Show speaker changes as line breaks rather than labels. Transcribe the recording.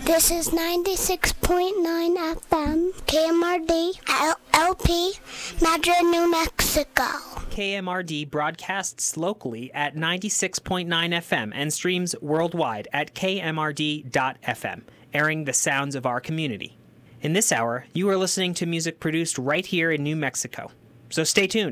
This is 96.9 FM, KMRD, LP, Madrid, New Mexico.
KMRD broadcasts locally at 96.9 FM and streams worldwide at kmrd.fm, airing the sounds of our community. In this hour, you are listening to music produced right here in New Mexico. So stay tuned.